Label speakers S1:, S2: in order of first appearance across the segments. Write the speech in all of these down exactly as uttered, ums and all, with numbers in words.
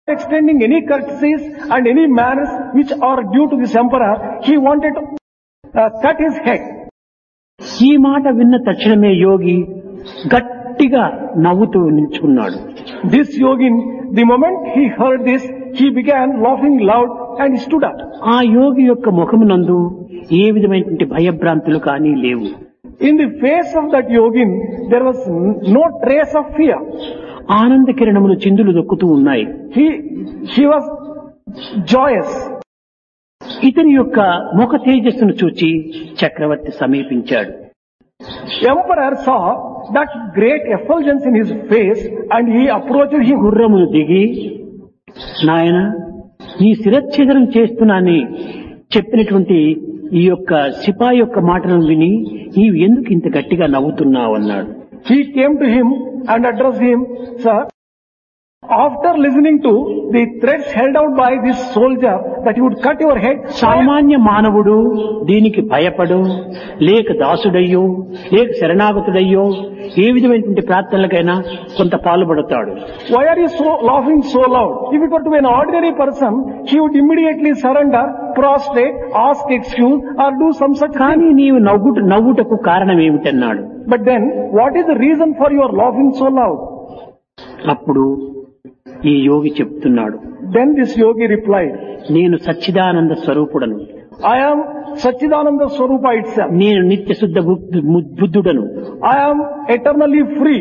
S1: extending any courtesies and any manners which are due to this emperor, he wanted to uh, cut his head.
S2: ఈ మాట విన్న తక్షణమే యోగి గట్టిగా నవ్వుతూ నిల్చుకున్నాడు.
S1: This yogin, the moment he heard this, he began laughing loud and he stood up.
S2: ఆ యోగి యొక్క ముఖమునందు ఏ విధమైనటువంటి భయభ్రాంతులు కానీ లేవు.
S1: In the face of that yogin, there was no trace of fear.
S2: ఆనంద కిరణములు చిందులు దొక్కుతూ ఉన్నాయి.
S1: He, he was joyous.
S2: ఇతని యొక్క ముఖ తేజస్సును చూచి చక్రవర్తి సమీపించాడు.
S1: Emperor saw that great effulgence in his face and he approached him.
S2: గుర్రమును దిగి, నాయన నీ శిరచ్ఛేదనం చేస్తున్నానని చెప్పినటువంటి ఈ యొక్క సిపాయి యొక్క మాటలను విని నీవు ఎందుకు ఇంత గట్టిగా నవ్వుతున్నావు అన్నాడు.
S1: He came to him and addressed him, Sir, after listening to the threats held out by this soldier that he would cut your head.
S2: సామాన్య మానవుడు దీనికి భయపడు, లేక దాసుడయ్యో, లేక శరణాగతుడయ్యో ఏ విధమైనటువంటి ప్రార్థనలకైనా కొంత పాల్పడతాడు.
S1: Why are you so laughing so loud? If it were to be an ordinary person, he would immediately surrender, prostrate, ask excuse or do some such thing.
S2: కానీ నీవు నవ్వుట నవ్వుటకు కారణం ఏమిటన్నాడు.
S1: But then, what is the reason for your laughing so loud?
S2: అప్పుడు ఈ యోగి చెప్తున్నాడు.
S1: Then this yogi replied,
S2: నేను Sachchidananda స్వరూపుడను.
S1: I am Sachidananda Swarupa itself.
S2: నేను నిత్య శుద్ధ బుద్ధుడను.
S1: I am eternally free.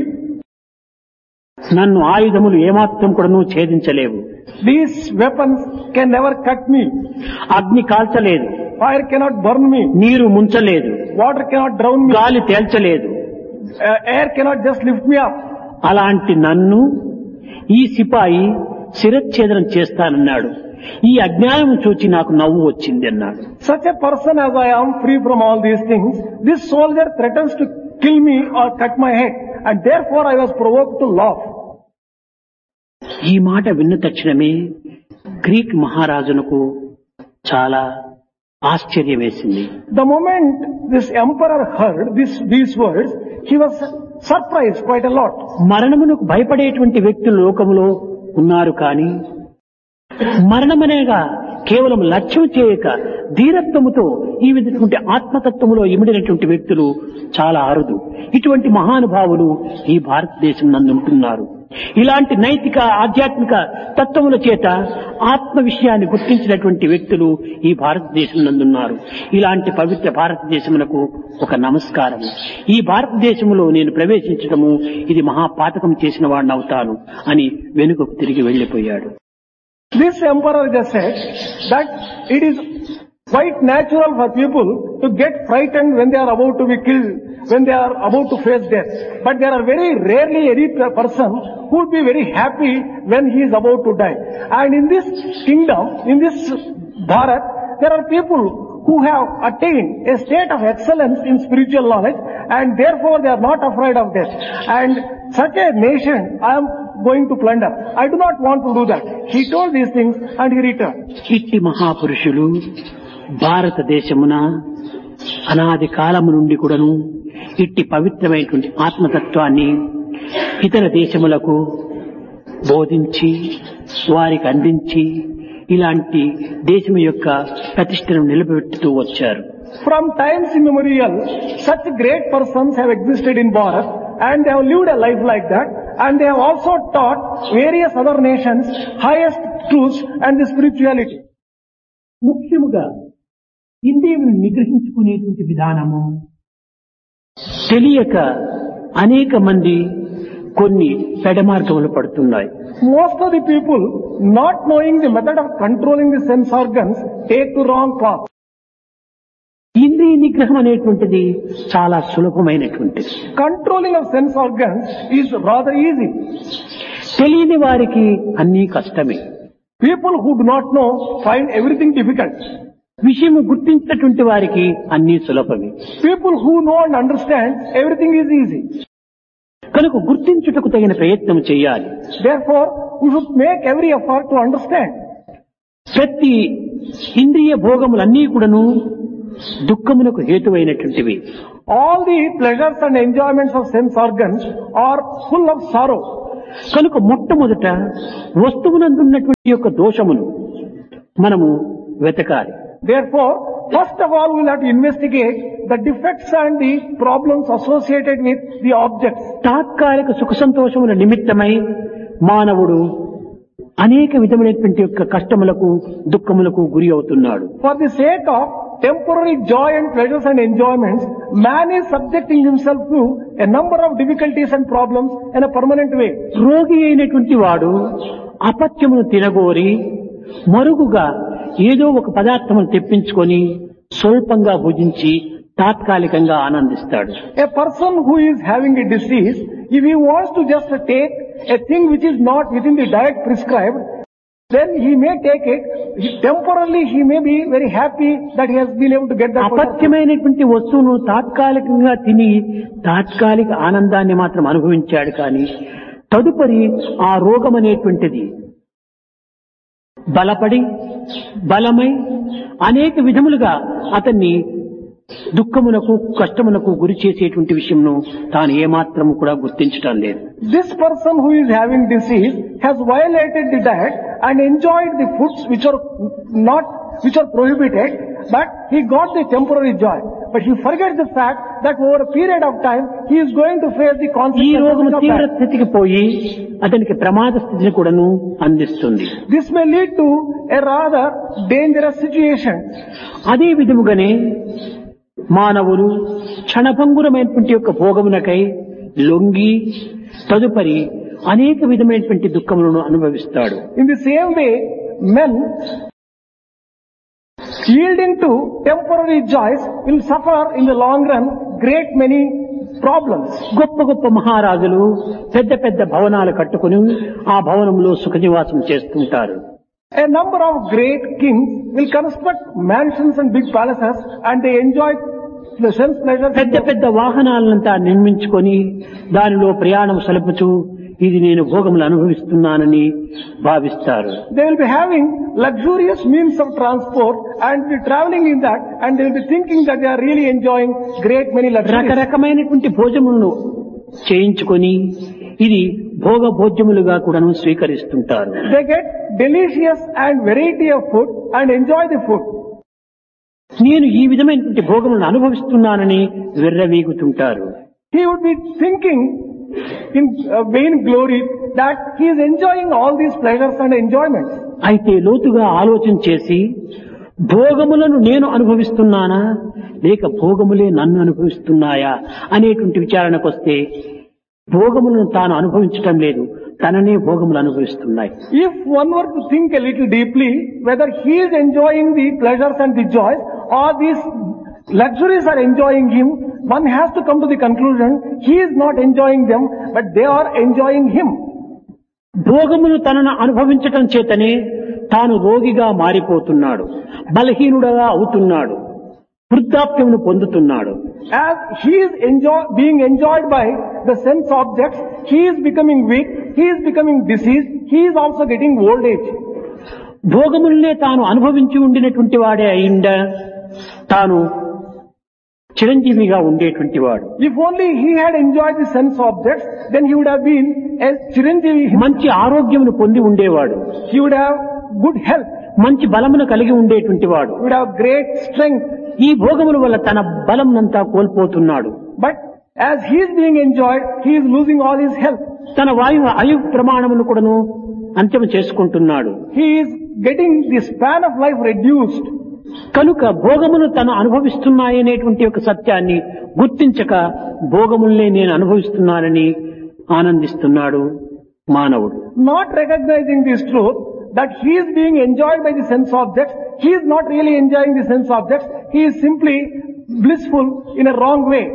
S2: నన్ను ఆయుధములు ఏమాత్రం కూడాను ఛేదించలేవు.
S1: These weapons can never cut me.
S2: అగ్ని కాల్చలేదు,
S1: Fire cannot burn me.
S2: నీరు ముంచలేదు,
S1: Water cannot drown me.
S2: గాలి తేల్చలేదు.
S1: Uh, air cannot just lift me up.
S2: అలాంటి నన్ను ఈ సిపాయి శిరచ్ఛేదనం చేస్తానన్నాడు. ఈ అజ్ఞానం చూచి నాకు నవ్వు వచ్చింది అన్నాడు.
S1: Such a person as I am, free from all these things, this soldier threatens to kill me or cut my head, and therefore I was provoked to laugh.
S2: ఈ మాట విన్న తక్షణమే గ్రీక్ మహారాజునకు చాలా ఆశ్చర్యం వేసింది.
S1: The moment this emperor heard this, these words, he was surprised quite a lot.
S2: మరణమునకు భయపడేటువంటి వ్యక్తులు లోకములో ఉన్నారు, కానీ మరణమనేగా కేవలం లక్ష్యం చేయక ధీరత్వముతో ఈ విధటువంటి ఆత్మతత్వములో ఇమిడినటువంటి వ్యక్తులు చాలా అరుదు. ఇటువంటి మహానుభావులు ఈ భారతదేశం నందు ఉంటున్నారు. ఇలాంటి నైతిక ఆధ్యాత్మిక తత్వముల చేత ఆత్మ విషయాన్ని గుర్తించినటువంటి వ్యక్తులు ఈ భారతదేశం నందున్నారు. ఇలాంటి పవిత్ర భారతదేశమునకు ఒక నమస్కారము. ఈ భారతదేశంలో నేను ప్రవేశించడము ఇది మహాపాతకం చేసిన వాడిని అవుతాను అని వెనుకకు తిరిగి వెళ్లిపోయాడు.
S1: This emperor just said that it is quite natural for people to get frightened when they are about to be killed, when they are about to face death. But there are very rarely any person who would be very happy when he is about to die. And in this kingdom, in this Bharat, there are people who have attained a state of excellence in spiritual knowledge and therefore they are not afraid of death. And such a nation I am going to plunder. I do not want to do that. He told these things and he returned.
S2: ఇట్టి మహాపురుషులు భారతదేశమున అనాది కాలము నుండి కూడాను ఇట్టి పవిత్రమైనటువంటి ఆత్మతత్వాన్ని ఇతర దేశములకు బోధించి వారికి అందించి ఇలాంటి దేశం యొక్క ప్రతిష్టను నిలబెట్టుతూ వచ్చారు.
S1: From times immemorial, such great persons have existed in Bharat and they have lived a life like that, and they have also taught various other nations highest truths and the spirituality.
S2: ముఖ్యముగా ఇంద్రియమును నిగ్రహించుకునేటువంటి విధానము తెలియక అనేక మంది కొన్ని పెడమార్గములు పడుతున్నాయి.
S1: Most of the people, not knowing the method of controlling the sense organs, take the wrong path.
S2: ఇంద్రియ నిగ్రహం అనేటువంటిది చాలా సులభమైనటువంటిది.
S1: Controlling of sense organs is rather easy.
S2: తెలియని వారికి అన్నీ కష్టమే.
S1: People who do not know find everything difficult.
S2: విషయము గుర్తించినటువంటి వారికి అన్నీ సులభమే.
S1: People who know and understand, everything is easy.
S2: కనుక గుర్తించుటకు తగిన ప్రయత్నం చేయాలి.
S1: Therefore, we should make every effort to understand.
S2: ప్రతి ఇంద్రియ భోగములన్నీ కూడాను దుఃఖమునకు హేతువైనటువంటివి.
S1: All the pleasures and enjoyments of sense organs are full of sorrow.
S2: కనుక మొట్టమొదట వస్తువునందున్నటువంటి యొక్క దోషమును మనము వెతకాలి.
S1: Therefore, first of all, we will have to investigate the defects and the problems associated with the objects.
S2: తాత్కాలిక సుఖ సంతోషముల నిమిత్తమై మానవుడు అనేక విధమైనటువంటి యొక్క కష్టములకు దుఃఖములకు గురి అవుతున్నాడు.
S1: For the sake of temporary joy and pleasures and enjoyments, man is subjecting himself to a number of difficulties and problems in a permanent way.
S2: రోగి అయినటువంటి వాడు అపత్యమును తినగోరి మరుగుగా ఏదో ఒక పదార్థమును తెప్పించుకొని స్వల్పంగా భుజించి తాత్కాలికంగా ఆనందిస్తాడు.
S1: A person who is having a disease, if he wants to just take a thing which is not within the diet prescribed, then he may take it. He, temporarily he may be very happy that he has been able to get that.
S2: అపత్యమైనటువంటి వస్తువును తాత్కాలికంగా తిని తాత్కాలిక ఆనందాన్ని మాత్రం అనుభవించాడు. కానీ తదుపరి ఆ రోగం అనేటువంటిది బలపడి బలమై అనేక విధములుగా అతన్ని దుఃఖమునకు కష్టమునకు గురి చేసేటువంటి విషయంను తాను ఏమాత్రము కూడా గుర్తించటం లేదు.
S1: This person who is having disease has violated the diet and enjoyed the foods which are not, which are prohibited, but he got the temporary joy. But he forgets the fact that over a period of time he is going to face the
S2: ఈ
S1: consequences
S2: రోగము
S1: of
S2: తీవ్ర
S1: that.
S2: స్థితికి పోయి అతనికి ప్రమాద స్థితిని కూడాను అందిస్తుంది.
S1: This may lead to a rather dangerous situation.
S2: అదే విధముగానే మానవులు క్షణభంగురమైనటువంటి యొక్క భోగమునకై లొంగి తదుపరి అనేక విధమైనటువంటి దుఃఖములను అనుభవిస్తాడు.
S1: In the same way, men yielding to temporary joys will suffer in the long run great many problems.
S2: గొప్ప గొప్ప మహారాజులు పెద్ద పెద్ద భవనాలు కట్టుకుని ఆ భవనంలో సుఖ నివాసం చేస్తుంటారు.
S1: A number of great kings will construct mansions and big palaces and they enjoy the sense pleasures.
S2: పెద్ద పెద్ద వాహనాలంతా నిర్మించుకొని దానిలో ప్రయాణం సలుపుచూ ఇది నేను భోగములు అనుభవిస్తున్నానని భావిస్తారు.
S1: They will be having luxurious means of transport and be traveling in that, and they will be thinking that they are really enjoying great many luxuries.
S2: రకరకమైనటువంటి భోజములను చేయించుకొని ఇది భోగ భోజ్యములుగా కూడాను స్వీకరిస్తుంటారు.
S1: They get delicious and variety of food and enjoy the food.
S2: నేను ఈ విధమైనటువంటి భోగములను అనుభవిస్తున్నానని విర్రవీగుతుంటారు.
S1: He would be thinking in uh, vain glory that he is enjoying all these pleasures and enjoyments.
S2: అయితే లోతుగా ఆలోచన చేసి భోగములను నేను అనుభవిస్తున్నానా లేక భోగములే నన్ను అనుభవిస్తున్నాయా అనేటువంటి విచారణకు వస్తే భోగములను తాను అనుభవించటం లేదు, తననే భోగములు అనుభవిస్తున్నాయి.
S1: If one were to think a little deeply whether he is enjoying the pleasures and the joys or these luxuries are enjoying him, one has to come to the conclusion he is not enjoying them but they are enjoying him.
S2: భోగములు తనను అనుభవించటం చేతనే తాను రోగిగా మారిపోతున్నాడు, బలహీనుడుగా అవుతున్నాడు, వృద్ధాప్యమును పొందుతున్నాడు.
S1: As he is enjoy, being enjoyed by the sense objects, he is becoming weak, he is becoming diseased, he is also getting old age.
S2: భోగములనే తాను అనుభవించి ఉండినటువంటి వాడే అయిండ తాను చిరంజీవిగా ఉండేటువంటి వాడు.
S1: If only he had enjoyed the sense objects, then he would have been a chiranjeevi.
S2: మంచి ఆరోగ్యమును పొంది ఉండేవాడు,
S1: He would have good health,
S2: మంచి బలమును కలిగి ఉండేటువంటి వాడు.
S1: he would have great strength.
S2: ఈ భోగముల వల్ల తన బలంనంతా కోల్పోతున్నాడు.
S1: But as he is being enjoyed, he is losing all his health.
S2: తన వాయు ఆయు ప్రమాణమును కూడాను అంత్యం చేసుకుంటున్నాడు.
S1: He is getting the span of life reduced.
S2: కనుక భోగమును తను అనుభవిస్తున్నాయనేటువంటి ఒక సత్యాన్ని గుర్తించక భోగముల్నే నేను అనుభవిస్తున్నానని ఆనందిస్తున్నాడు మానవుడు.
S1: Not recognizing this truth that he is being enjoyed by the sense objects, he is not really enjoying the sense objects, he is simply blissful in a wrong way.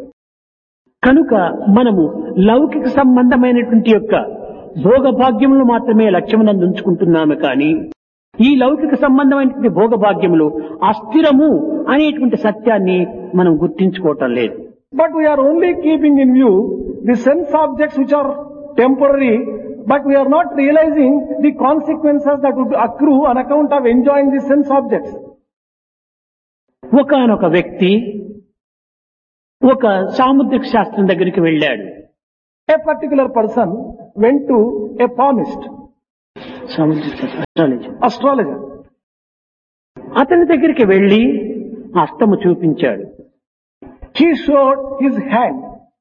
S2: కనుక మనము లౌకిక సంబంధమైనటువంటి యొక్క భోగభాగ్యములు మాత్రమే లక్ష్యమునందు ఉంచుకుంటున్నాము కానీ ఈ లౌకిక సంబంధమైనటువంటి భోగభాగ్యములు అస్థిరము అనేటువంటి సత్యాన్ని మనం గుర్తించుకోవటం లేదు.
S1: But we are only keeping in view the sense objects which are temporary, but we are not realizing the consequences that would accrue on account of enjoying the sense objects.
S2: ఒకానొక వ్యక్తి ఒక సాముద్రిక శాస్త్రం దగ్గరికి వెళ్ళాడు.
S1: A particular person went to a palmist, astrologer.
S2: అతని దగ్గరికి వెళ్లి హస్తము చూపించాడు.
S1: He showed his hand.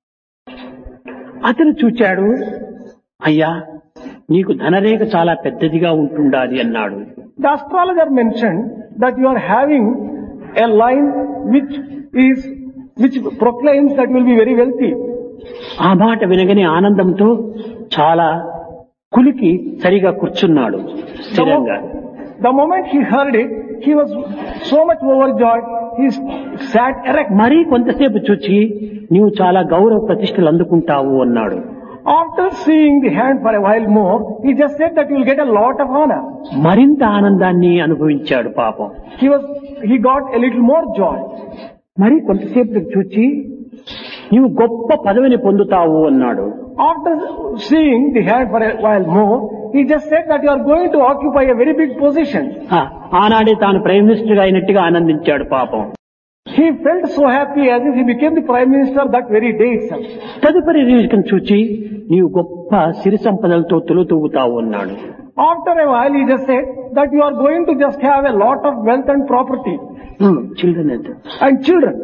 S2: అతను చూచాడు, అయ్యా నీకు ధనరేఖ చాలా పెద్దదిగా ఉంటుండాలి అన్నాడు.
S1: The astrologer mentioned that you are having a line which is which proclaims that you will be very wealthy.
S2: ఆ మాట వినగానే ఆనందంతో చాలా కులికి సరిగా కూర్చున్నాడు స్థిరంగా.
S1: The moment he heard it, he was so much overjoyed, he sat erect.
S2: మరీ కొంతసేపు చూచి నీవు చాలా గౌరవ ప్రతిష్టలు అందుకుంటావు అన్నాడు.
S1: After seeing the hand for a while more, he just said that you will get a lot of honor.
S2: మరింత ఆనందాన్ని అనుభవించాడు పాపం.
S1: He was, he got a little more joy.
S2: మరి కొంతసేపు చూచి నీవు గొప్ప పదవిని పొందుతావు అన్నాడు.
S1: After seeing the hand for a while more, he just said that you are going to occupy a very big position.
S2: ఆనాడే తాను ప్రైమ్ మినిస్టర్ గా అయినట్టుగా ఆనందించాడు పాపం.
S1: He felt so happy as if he became the prime minister that very day itself.
S2: తదుపరి reason చూచి నీవు గొప్ప సిరి సంపదలతో తులుతూగుతావు అన్నాడు.
S1: After a while he just said that you are going to just have a lot of wealth and property.
S2: Children
S1: and children.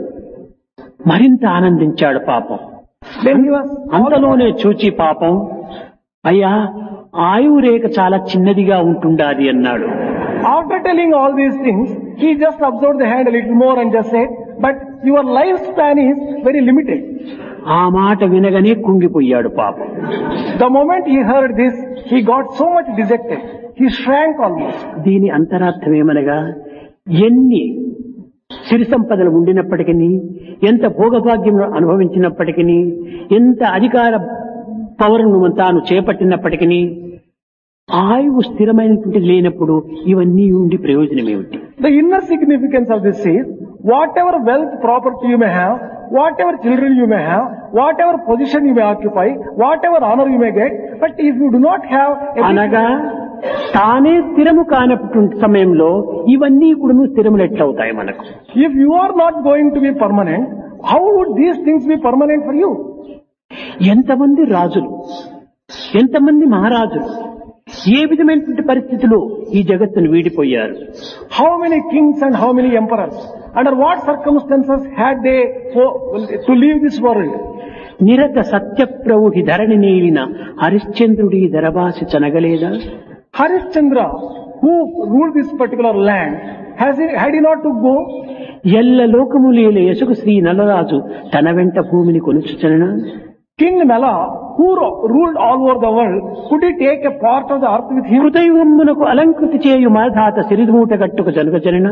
S2: మరింత ఆనందించాడు పాపం.
S1: Then he was
S2: అంతలోనే చూచి పాపం, అయ్యా ఆయువు రేఖ చాలా చిన్నదిగా ఉంటుండాలి అన్నాడు.
S1: After telling all these things, he just observed the hand a little more and just said, but your lifespan is very limited.
S2: ఆ మాట వినగానే కుంగిపోయాడు పాపం.
S1: The moment he heard this, he got so much dejected. He shrank almost.
S2: దీని అంతరార్థం ఏమనగా, ఎన్ని సిరి సంపదలు ఉండినప్పటికీ, ఎంత భోగభాగ్యం అనుభవించినప్పటికీ, ఎంత అధికార పవరును తాను చేపట్టినప్పటికీ, ఆయువు స్థిరమైనటువంటి లేనప్పుడు ఇవన్నీ ఉండి ప్రయోజనం ఏమిటి?
S1: The inner significance of this is, whatever wealth, property you may have, whatever children you may have, whatever position you may occupy, whatever honor you may get, but if you do not have
S2: అనగా తానే స్థిరము కానటువంటి సమయంలో ఇవన్నీ కూడా స్థిరములు ఎట్లవుతాయి మనకు?
S1: If you are not going to be permanent, how would these things be permanent for you?
S2: ఎంతమంది రాజులు, ఎంతమంది మహారాజులు ఏ విధమైనటువంటి పరిస్థితుల్లో ఈ జగత్తును వీడిపోయారు?
S1: How many kings and how many emperors? Under what circumstances had they to leave this world?
S2: నిరత సత్యప్రభుహి Dharani నేలిన హరిశ్చంద్రుడి ధరవాసి చనగలేదా?
S1: Harishchandra, who ruled this particular land, has he, had he not to go?
S2: ఎల్ల లోకములేల యశకు శ్రీ నలరాజు తన వెంట భూమిని కొనుచుచన.
S1: King Nala, who ruled all over the world, could he take a part of the earth with him?
S2: హృదయమునకు అలంకృతి చేయు మాధాత సిరిమూట కట్టుకు జనగజన.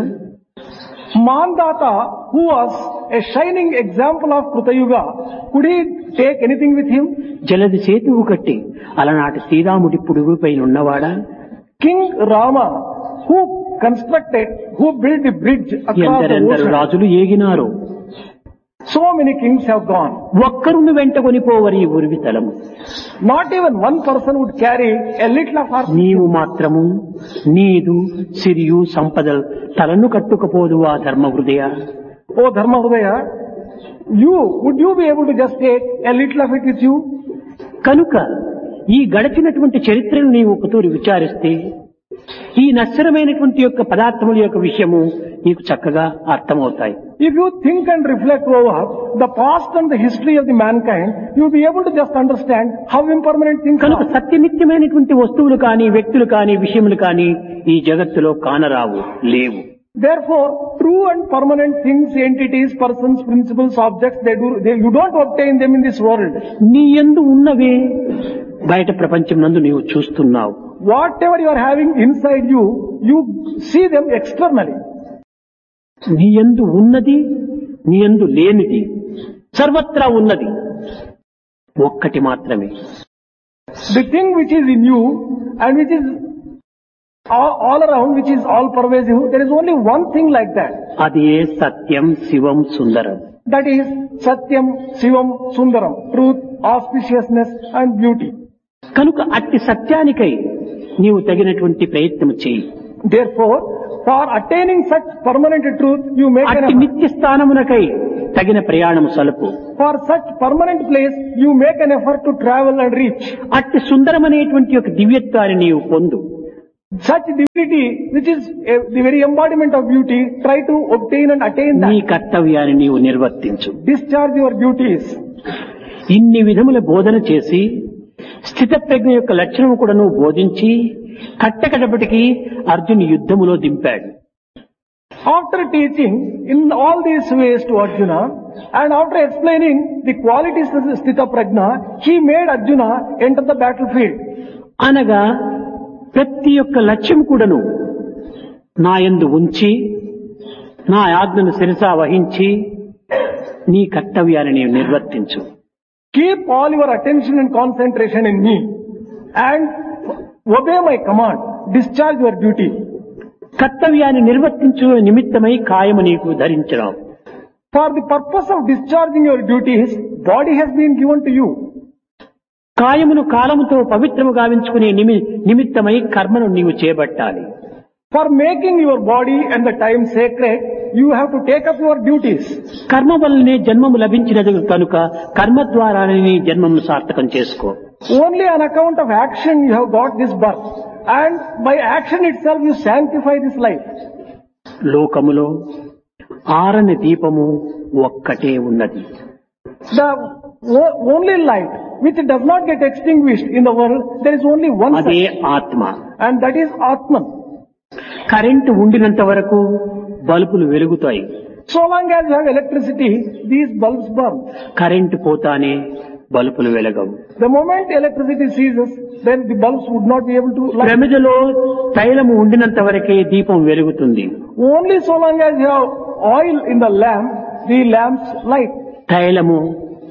S1: Mandata, who was a shining example of Krutayuga, could he take anything with him?
S2: జలది సేతువు కట్టి అలనాటి శ్రీరాముడి పుడుగుపై ఉన్నవాడా?
S1: King Rama, who constructed, who built the bridge across the
S2: ఎందరెందరు
S1: ocean.
S2: రాజులు ఏగినారు.
S1: So many kings have gone.
S2: ఒక్కరును వెంట కొనిపోవరి ఉరివి తలము.
S1: Not even one person would carry a little of earth.
S2: నీవు మాత్రము నీదు సిరియు సంపదలు తలను కట్టుకపోదు ఆ ధర్మ హృదయ.
S1: Oh Dharma Hridaya, you, would you be able to just take a little of it with you?
S2: కనుక ఈ గడిచినటువంటి చరిత్రను నీవు ఒకతూరి విచారిస్తే ఈ నశ్వరమైనటువంటి యొక్క పదార్థముల యొక్క విషయము నీకు చక్కగా అర్థమవుతాయి.
S1: If you think and reflect over the past and the history of the mankind, you will be able to just understand how impermanent things
S2: కనుక
S1: are.
S2: సత్యనిత్యమైనటువంటి వస్తువులు కానీ, వ్యక్తులు కానీ, విషయములు కానీ ఈ జగత్తులో కానరావు, లేవు.
S1: Therefore, true and permanent things, entities, persons, principles, objects, they do, they, you don't obtain them in this world.
S2: నీ యందు ఉన్నవే బయట ప్రపంచం నందు నీవు చూస్తున్నావు.
S1: Whatever you are having inside you, you see them externally.
S2: నీ యందు ఉన్నది, నీ యందు లేనిది, సర్వత్రా ఉన్నది ఒక్కటి మాత్రమే.
S1: The thing which is in you and which is all, all around, which is all pervasive, there is only one thing like that.
S2: అది ఏ సత్యం, శివం, సుందరం.
S1: That is Satyam, Shivam, Sundaram, truth, auspiciousness and beauty.
S2: కనుక అట్టి సత్యానికై నీవు తగినటువంటి ప్రయత్నం చేయి.
S1: Therefore, for attaining such permanent truth, you make an
S2: అట్టి
S1: effort.
S2: నిత్య స్థానమునకై తగిన ప్రయాణము సలుపు.
S1: For such permanent place, you make an effort to travel and reach.
S2: అట్టి సుందరమనేటువంటి ఒక దివ్యత్వాన్ని నీవు పొందు.
S1: Such divinity, which is a, the very embodiment of beauty, try to obtain and attain
S2: నీ
S1: that.
S2: కర్తవ్యాన్ని నీవు నిర్వర్తించు.
S1: Discharge your duties.
S2: ఇన్ని విధముల బోధన చేసి స్థిత ప్రజ్ఞ యొక్క లక్షణము కూడా నువ్వు బోధించి కట్టకడపటికి అర్జున్ యుద్ధములో దింపాడు.
S1: After teaching in all these ways to Arjuna, and after explaining the qualities of Sthita Prajna, he made Arjuna enter the battlefield.
S2: అనగా ప్రతి ఒక్క లక్ష్యం కూడాను నా యందు ఉంచి నా ఆజ్ఞను శిరసా వహించి నీ కర్తవ్యాన్ని నీవు నిర్వర్తించు.
S1: Keep all your attention and concentration in me, and obey my command. Discharge your duty.
S2: కర్తవ్యాన్ని నిర్వర్తించు నిమిత్తమై కాయము నీకు ధరించడం.
S1: For the purpose of discharging your duties, body has been given to you.
S2: కాయమును కాలముతో పవిత్రము గావించుకునే నిమి నిమిత్తమై కర్మను నీవు చేపట్టాలి.
S1: For making your body and the time sacred, you have to take up your duties.
S2: కర్మ వల్లనే జన్మము లభించినది కనుక కర్మ ద్వారానే నీ జన్మము సార్థకం చేసుకో.
S1: Only on account of action you have got this birth, and by action itself you sanctify this life.
S2: లోకములో ఆరని దీపము ఒక్కటే ఉన్నది.
S1: The o- only light which does not get extinguished in the world, there is only one
S2: అదే
S1: such,
S2: ఆత్మ.
S1: and that is Atman.
S2: Current ఉండినంత వరకు బల్బులు వెలుగుతాయి.
S1: So long as you have electricity, these bulbs burn.
S2: Current పోతానే బల్బులు వెలగవు.
S1: The moment electricity ceases, then the bulbs would not be able to light.
S2: ప్రమిదలో తైలము ఉండినంత వరకే దీపం వెలుగుతుంది.
S1: Only so long as you have oil in the lamp, the lamps light.
S2: తైలము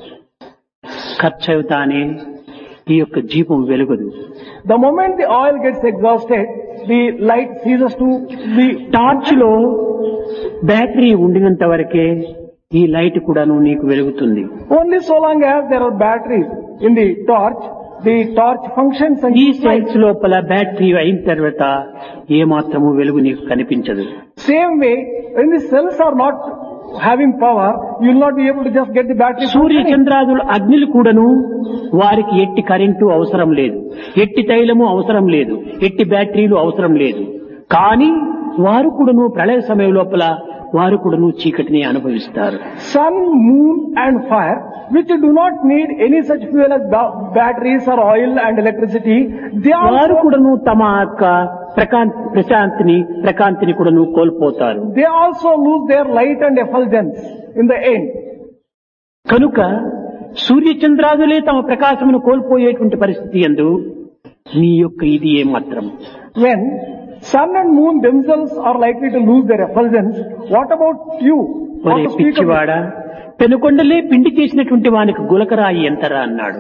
S2: ఖర్చవుతానే ఈ యొక్క దీపం వెలుగదు.
S1: The moment the oil gets exhausted, the light ceases to be.
S2: Torch లో బ్యాటరీ ఉండినంత వరకే ఈ లైట్ కూడాను నీకు వెలుగుతుంది.
S1: Only so long as there are batteries in the torch, the torch functions and
S2: ఈ
S1: gives light.
S2: సెల్స్ లోపల battery అయిన తర్వాత ఏ మాత్రము వెలుగు నీకు కనిపించదు.
S1: Same way, when the cells are not having power, you will not be able to just get the battery
S2: Surya
S1: functioning.
S2: చంద్రాదులు అగ్నిలు కూడాను వారికి ఎట్టి కరెంటు అవసరం లేదు, ఎట్టి తైలము అవసరం లేదు, ఎట్టి బ్యాటరీలు అవసరం లేదు. కానీ వారు కూడాను ప్రళయ సమయం లోపల వారు కూడాను చీకటిని అనుభవిస్తారు.
S1: Sun, moon and fire, which do not need any such fuel as ba- batteries or oil and electricity, they
S2: వారు
S1: also,
S2: కూడాను తమ యొక్క ప్రకాంతి ప్రశాంతిని ప్రకాంతిని కూడాను కోల్పోతారు.
S1: they also lose their light and effulgence in the end.
S2: కనుక సూర్య చంద్రాదులే తమ ప్రకాశమును కోల్పోయేటువంటి పరిస్థితి యందు నీ యొక్క ఇది ఏ మాత్రం.
S1: When sun and moon themselves are likely to lose their effulgence, what about you? What
S2: ఒరే
S1: to speak of
S2: పిచ్చివాడ, పెనుకొండలే పిండి చేసినటువంటి వానికి గులకరాయి ఎంతరా అన్నాడు.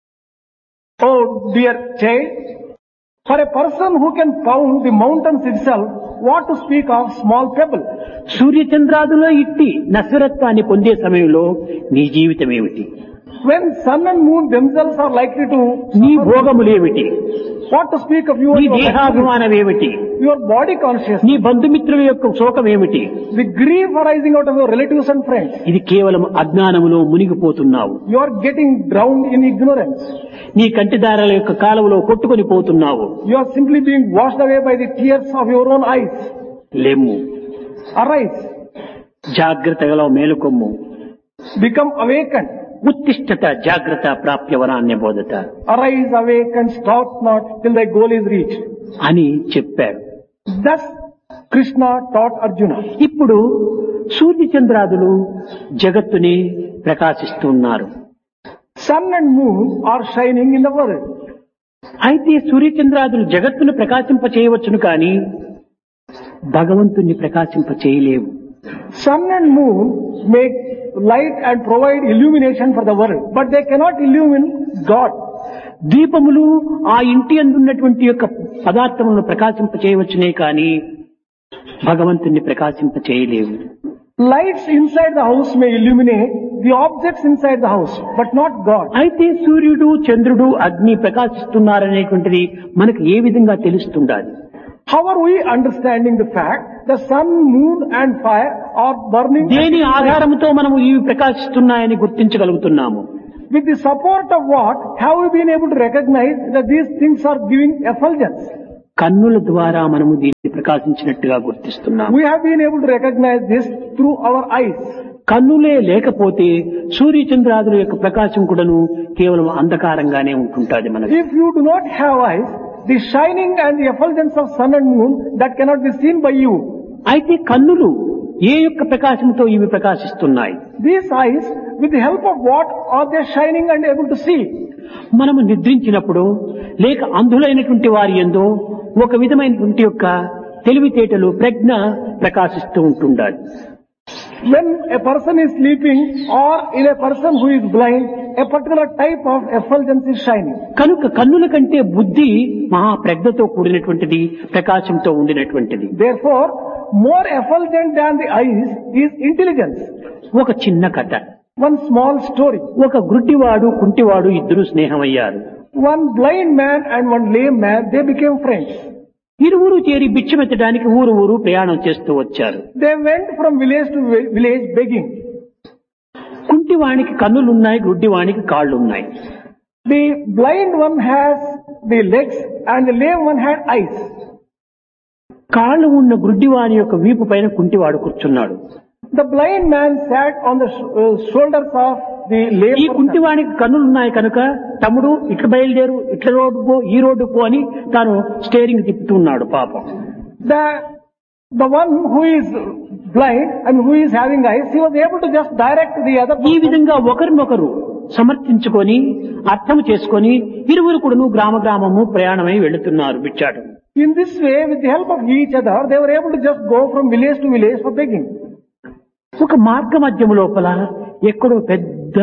S1: Oh dear child, for a person who can pound the mountains itself, what to speak of small pebble?
S2: సూర్య చంద్రాదులో ఇట్టి నశ్వరత్వాన్ని పొందే సమయంలో నీ జీవితం ఏమిటి?
S1: When sun and moon themselves are likely to,
S2: నీ భోగములేమిటి?
S1: what to speak of you
S2: నీ
S1: and your,
S2: దేహాభిమానం ఏమిటి?
S1: your body consciousness,
S2: నీ బంధుమిత్రుల యొక్క శోకం ఏమిటి?
S1: the grief arising out of your relatives and friends.
S2: ఇది కేవలం అజ్ఞానములో మునిగిపోతున్నావు.
S1: You are getting drowned in ignorance.
S2: నీ కంటిదారాల యొక్క కాలువలో కొట్టుకొని పోతున్నావు.
S1: You are simply being washed away by the tears of your own eyes.
S2: లెమ్ము,
S1: Arise,
S2: జాగ్రత్తగా మేలుకొమ్ము.
S1: become awakened.
S2: ఉత్తిష్టత జాగ్రత్త ప్రాప్య వరాన్య బోధత
S1: Arise, awake and stop not till thy goal is reached.
S2: అని చెప్పాడు.
S1: Thus Krishna taught Arjuna.
S2: ఇప్పుడు సూర్య చంద్రాదులు జగత్తుని ప్రకాశిస్తున్నారు.
S1: Sun and moon are shining in the world.
S2: అయితే సూర్యచంద్రాదులు జగత్తును ప్రకాశింప చేయవచ్చును కానీ భగవంతుణ్ణి ప్రకాశింప చేయలేవు.
S1: Sun and moon make light and provide illumination for the world, but they cannot illumine God.
S2: దీపములు ఆ ఇంటి అందున్నటువంటి యొక్క పదార్థములను ప్రకాశింప చేయవచ్చునే కానీ భగవంతుణ్ణి ప్రకాశింప చేయలేవు.
S1: Lights inside the house may illuminate the objects inside the house, but not God.
S2: అయితే సూర్యుడు చంద్రుడు అగ్ని ప్రకాశిస్తున్నారనేటువంటిది మనకు ఏ విధంగా తెలుస్తుండాలి?
S1: How are we understanding the fact the sun, moon and fire are burning?
S2: దేని ఆధారంతో మనము ఇవి ప్రకాశిస్తున్నాయని గుర్తించగలుగుతున్నాము?
S1: With the support of what have we been able to recognize that these things are giving effulgence?
S2: కన్నుల ద్వారా మనము దీన్ని ప్రకాశించినట్టుగా గుర్తిస్తున్నాము.
S1: We have been able to recognize this through our eyes.
S2: కన్నులే లేకపోతే సూర్యచంద్రాదుల యొక్క ప్రకాశం కూడాను కేవలం అంధకారంగానే ఉంటుంటాది మనకి.
S1: If you do not have eyes, the shining and the effulgence of sun and moon that cannot be seen by you.
S2: అయితే కన్నులు ఏ యొక్క ప్రకాశంతో ఇవి ప్రకాశిస్తున్నాయి?
S1: These eyes, with the help of what are they shining and able to see?
S2: మనము నిద్రించినప్పుడు లేక అంధులైనటువంటి వారి యందు ఒక విధమైనటువంటి యొక్క తెలివితేటలు ప్రజ్ఞ ప్రకాశిస్తూ ఉంటుండాలి.
S1: When a person is sleeping or in a person who is blind, a particular type of effulgence is shining.
S2: కనుక కన్నుల కంటే బుద్ధి మహా ప్రజ్ఞతో కూడినటువంటిది, ప్రకాశంతో ఉండినటువంటిది.
S1: Therefore, more effulgent than the eyes is intelligence.
S2: ఒక చిన్న కథ.
S1: One small story.
S2: ఒక గుడ్డివాడు కుంటివాడు ఇద్దరు స్నేహమయ్యారు.
S1: One blind man and one lame man, they became friends.
S2: ఇరువురు చేరి బిచ్చమెత్తడానికి ఊరు ఊరు ప్రయాణం చేస్తూ వచ్చారు.
S1: They went from village to village begging.
S2: కుంటివానికి కన్నులున్నాయి, గుడ్డివానికి కాళ్ళున్నాయి.
S1: The blind one has the legs and the lame one had eyes.
S2: కాళ్ళు ఉన్న గుడ్డివాని యొక్క వీపు పైన కుంటివాడు కూర్చున్నాడు.
S1: The blind man sat on the sh- uh, shoulders of the lame
S2: ఈ
S1: person.
S2: కుంటివానికి కన్నులున్నాయి కనుక తమ్ముడు ఇట్లా బయలుదేరు, ఇట్లా రోడ్డు పో, ఈ రోడ్డు పో అని తాను స్టీరింగ్ తిప్పుతున్నాడు పాపం.
S1: The the one who is blind and who is having eyes, he was able to just direct the other
S2: ఈ
S1: person.
S2: విధంగా ఒకరినొకరు సమర్థించుకొని అర్థం చేసుకొని ఇరువురు కూడాను గ్రామ గ్రామము ప్రయాణమై వెళుతున్నారు బిచ్చాడు.
S1: In this way, with the help of each other, they were able to just go from village to village for begging.
S2: ఒక మార్గ మధ్యం లోపల ఎక్కడో పెద్ద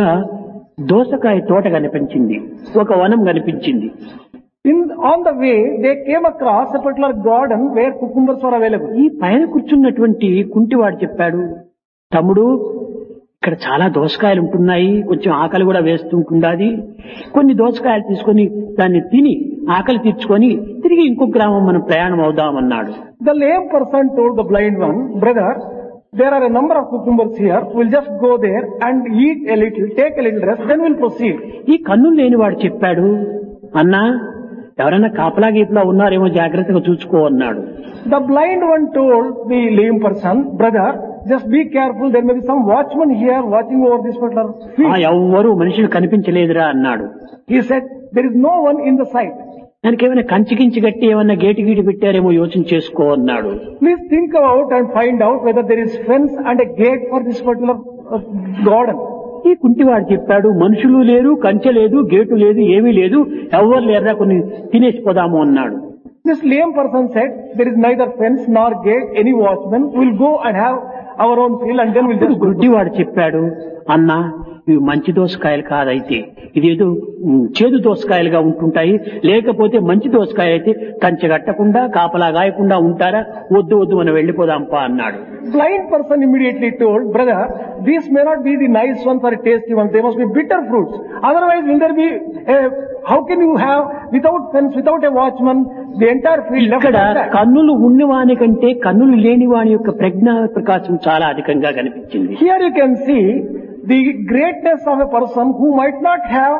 S2: దోసకాయ తోట కనిపించింది, ఒక వనం కనిపించింది.
S1: In on the way, they came across a particular garden where cucumbers were available.
S2: ఈ పైన కూర్చున్నటువంటి కుంటివాడు చెప్పాడు, తమ్ముడు ఇక్కడ చాలా దోసకాయలు ఉంటున్నాయి, కొంచెం ఆకలి కూడా వేస్తుంటుండాది, కొన్ని దోసకాయలు తీసుకొని దాన్ని తిని ఆకలి తీర్చుకొని తిరిగి ఇంకో గ్రామం మనం ప్రయాణం అవుదామన్నాడు.
S1: The lame person told the blind one, brother, there are a number of cucumbers here. We'll just go there and eat a little, take a little rest, then we'll proceed.
S2: ఈ కన్నులు లేనివాడు చెప్పాడు, అన్నా ఎవరైనా కాపలా గీపలా ఉన్నారేమో జాగ్రత్తగా చూసుకో అన్నాడు.
S1: The blind one told the lame person, brother, just be careful, there may be some watchman here watching over this particular
S2: ఆ
S1: field.
S2: ఎవ్వరూ మనుషులు కనిపించలేదురా అన్నాడు.
S1: He said, there is no one in the sight.
S2: దానికి ఏమైనా కంచికించి గట్టి ఏమన్నా gate గీటు పెట్టారేమో యోచన చేసుకో అన్నాడు.
S1: Please think out and find out whether there is fence and a gate for this particular uh, garden.
S2: ఈ కుంటివాడు చెప్పాడు, మనుషులు లేరు, కంచె లేదు, గేటు లేదు, ఏమీ లేదు, ఎవ్వరు లేరా, కొన్ని తినేసిపోదాము అన్నాడు.
S1: This lame person said, there is neither fence nor gate, any watchman. We'll go and have our own field and then we'll
S2: ఇప్పుడు
S1: just go.
S2: గుడ్డివాడు చెప్పాడు, అన్నా ఇవి మంచి దోసకాయలు కాదైతే, ఇదేదో ఉమ్, చేదు దోసకాయలుగా ఉంటుంటాయి, లేకపోతే మంచి దోసకాయ అయితే కంచె కట్టకుండా కాపలా గాయకుండా ఉంటారా, వద్దు వద్దు మనం వెళ్ళిపోదాంపా అన్నాడు.
S1: Blind person immediately told, brother, these may not be the nice ones or tasty ones. They must be bitter fruits. Otherwise, will there be a, how can you have, without fence, without a watchman, the entire field left
S2: ఇక్కడ
S1: like that?
S2: కన్నులు ఉన్నవాని కంటే కన్నులు లేని వాని యొక్క ప్రజ్ఞా ప్రకాశం చాలా అధికంగా కనిపించింది.
S1: Here you can see the greatness of a person who might not have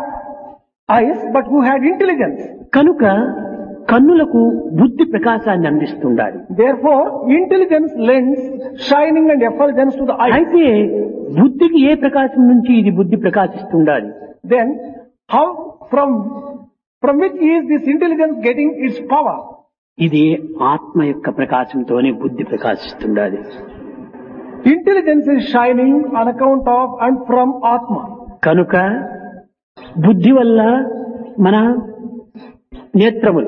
S1: eyes but who had intelligence.
S2: కనుక కన్నులకు బుద్ధి ప్రకాశాన్ని అందిస్తుండాలి.
S1: Therefore, intelligence lends shining and effulgence to the eyes.
S2: అయితే బుద్ధికి ఏ ప్రకాశం నుంచి ఇది బుద్ధి ప్రకాశిస్తుండాలి?
S1: Then, how, from, from which is this intelligence getting its power?
S2: ఇది ఆత్మ యొక్క ప్రకాశంతోనే బుద్ధి ప్రకాశిస్తుండాలి.
S1: Intelligence is shining on account of and from Atma.
S2: కనుక బుద్ధి వల్ల మన నేత్రములు,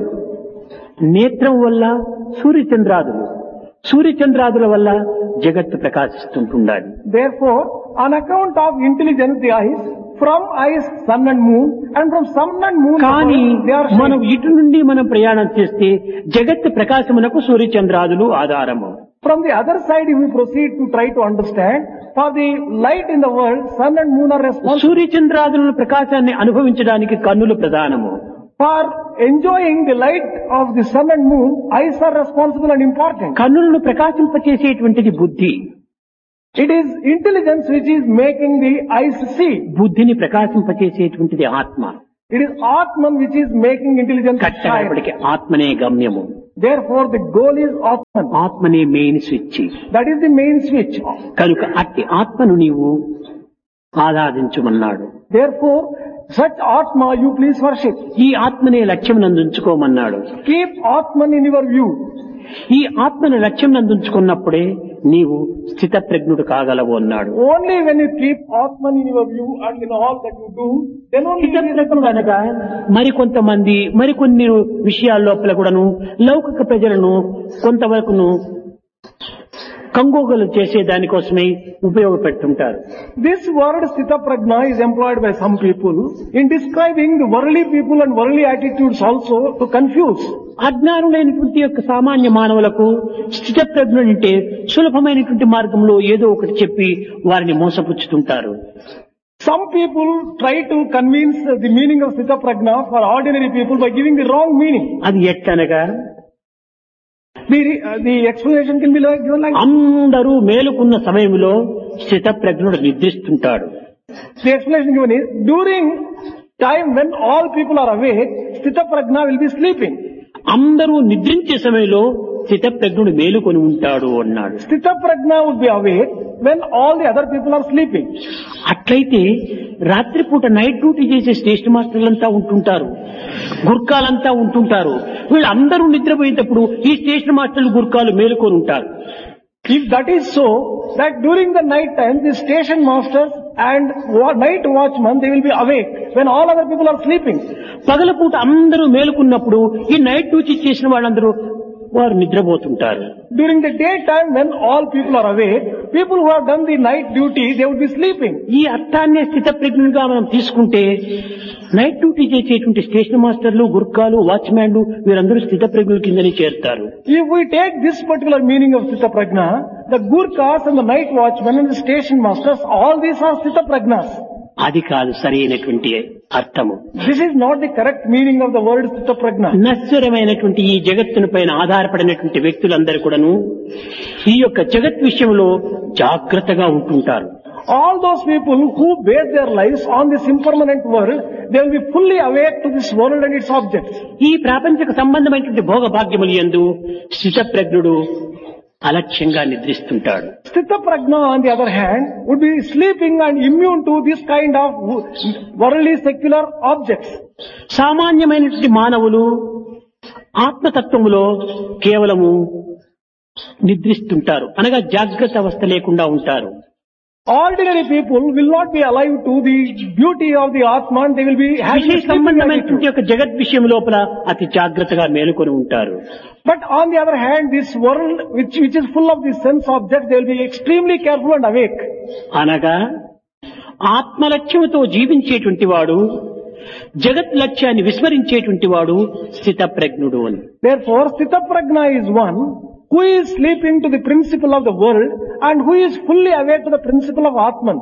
S2: నేత్రం వల్ల సూర్యచంద్రాదులు, సూర్యచంద్రాదుల వల్ల జగత్తు ప్రకాశిస్తుంటుండాలి.
S1: Therefore, on account of intelligence, the eyes, from eyes, sun and moon, and from sun and moon,
S2: కానీ
S1: they are
S2: మనం
S1: shining.
S2: ఇటు నుండి మనం ప్రయాణం చేస్తే జగత్తు ప్రకాశమునకు సూర్యచంద్రాదులు ఆధారము.
S1: From the other side, if we proceed to try to understand, for the light in the world, sun and moon are responsible.
S2: సూర్యచంద్రాదుల ప్రకాశాన్ని అనుభవించడానికి కన్నులు ప్రధానము.
S1: For enjoying the light of the sun and moon, eyes are responsible and important.
S2: కన్నులను ప్రకాశింపచేసేటువంటిది బుద్ధి.
S1: It is intelligence which is making the eyes see.
S2: బుద్ధిని ప్రకాశింపచేసేటువంటిది ఆత్మ.
S1: It is Atman which is making intelligence shine.
S2: కట్టబడికి ఆత్మనే గమ్యము.
S1: Therefore the goal is Atman.
S2: ఆత్మనే main switch.
S1: That is the main switch.
S2: కనుక అట్టి ఆత్మను నీవు ఆరాధించుమన్నాడు.
S1: Therefore such Atma you please worship.
S2: ఈ ఆత్మనే లక్ష్యం నందుంచుకోమన్నాడు.
S1: Keep Atman in your view.
S2: ఈ ఆత్మను లక్ష్యం నందుంచుకున్నప్పుడే నీవు స్థిత ప్రజ్ఞుడు కాగలవు అన్నాడు.
S1: Only when you keep Atman in your view and in all that you do, then only
S2: స్థిత ప్రజ్ఞుడు అనగా మరికొంతమంది మరికొన్ని విషయాల లోపల కూడాను లౌకిక ప్రజలను కొంతవరకును కంగోగలు చేసే దానికోసమే ఉపయోగపెడుతుంటారు.
S1: This word Sthita Prajna is employed by some people in describing the worldly people and worldly attitudes also to confuse.
S2: అజ్ఞానులైనటువంటి యొక్క సామాన్య మానవులకు స్థిత ప్రజ్ఞుడు అంటే సులభమైనటువంటి మార్గంలో ఏదో ఒకటి చెప్పి వారిని మోసపుచ్చుతుంటారు.
S1: Some people try to convince the meaning of Sthita Prajna for ordinary people by giving the wrong meaning.
S2: అది ఎట్టనగా
S1: The, uh, the explanation can be like, given like
S2: అందరూ మేలుకున్న సమయంలో స్థిత ప్రజ్ఞుడు నిద్రిస్తుంటాడు.
S1: the explanation given is during time when all people are awake, Sthita Prajna will be sleeping.
S2: అందరూ నిద్రించే సమయంలో స్థిత ప్రజ్ఞుడు మేలుకొని ఉంటాడు అన్నాడు.
S1: Sthita Prajna would be awake when all the other people are sleeping.
S2: అట్లయితే రాత్రిపూట నైట్ డ్యూటీ చేసే స్టేషన్ మాస్టర్లంతా ఉంటుంటారు, గుర్కాలంతా ఉంటుంటారు. వీళ్ళందరూ నిద్రపోయేటప్పుడు ఈ స్టేషన్ మాస్టర్లు గుర్కాలు మేలుకొని ఉంటారు.
S1: If that is so, that during the night time the station masters and wa- night watchmen they will be awake when all other people are sleeping.
S2: పగలపూట అందరూ మేలుకున్నప్పుడు ఈ నైట్ డ్యూటీ చేసిన వాళ్ళందరూ వారు నిద్రపోతుంటారు.
S1: During the daytime when all people are awake, people who have done the night duty they would be sleeping.
S2: ఈ అర్థాన్నే స్థిత ప్రజ్ఞులుగా మనం తీసుకుంటే night duty చేసేటువంటి స్టేషన్ మాస్టర్లు, గుర్కాలు, వాచ్మ్యాన్లు వీరందరూ స్థిత ప్రజ్ఞుల కిందనే చేరుతారు.
S1: If we take this particular meaning of Sthita Prajna, the Gurkhas and the night watchmen and the station masters, all these are Sthita Prajnas.
S2: అది కాదు సరైనటువంటి అర్థము.
S1: This is not the correct meaning of the word Sthita Prajna.
S2: నశ్వరమైనటువంటి ఈ జగత్తుని పైన ఆధారపడినటువంటి వ్యక్తులందరూ కూడాను ఈ యొక్క జగత్ విషయంలో జాగ్రత్తగా ఉంటుంటారు.
S1: All those people who base their lives on this impermanent world, they will be fully awake to this world and its objects.
S2: ఈ ప్రాపంచిక సంబంధమైనటువంటి భోగ భాగ్యములు యందు స్థిత ప్రజ్ఞుడు అలక్ష్యంగా నిద్రిస్తుంటాడు.
S1: Sthita Prajna on the other hand would be sleeping and immune to this kind of worldly secular objects.
S2: సామాన్యమైనటువంటి మానవులు ఆత్మతత్వములో కేవలము నిద్రిస్తుంటారు, అనగా జాగ్రత్త అవస్థ లేకుండా ఉంటారు.
S1: Ordinary people will not be alive to the beauty of the Atman, they will be having
S2: విషయ
S1: a sleeping
S2: సంబంధమైనటువంటి
S1: attitude.
S2: యొక్క జగత్ విషయం లోపల అతి జాగ్రత్తగా మేలుకొని ఉంటారు.
S1: But on the other hand, this world which, which is full of the sense objects, they will be extremely careful and awake.
S2: అనగా ఆత్మలక్ష్యముతో జీవించేటువంటి వాడు జగత్ లక్ష్యాన్ని విస్మరించేటువంటి వాడు స్థిత ప్రజ్ఞుడు అని.
S1: Therefore, Sthita Prajna is one who is sleeping to the principle of the world and who is fully awake to the principle of Atman.